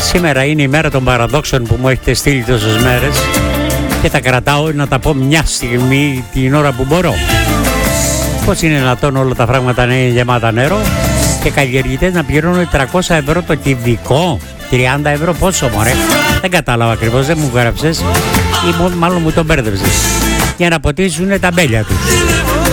Σήμερα είναι η μέρα των παραδόξων που μου έχετε στείλει τόσες μέρες και τα κρατάω να τα πω μια στιγμή την ώρα που μπορώ. Πώς είναι δυνατόν όλα τα φράγματα να είναι γεμάτα νερό και καλλιεργητές να πληρώνουν 300 ευρώ το κυβικό, 30 ευρώ πόσο μωρέ? Δεν κατάλαβα ακριβώς, δεν μου γράψες ή μάλλον μου τον μπέρδεψες. Για να ποτίσουν τα μπέλια τους.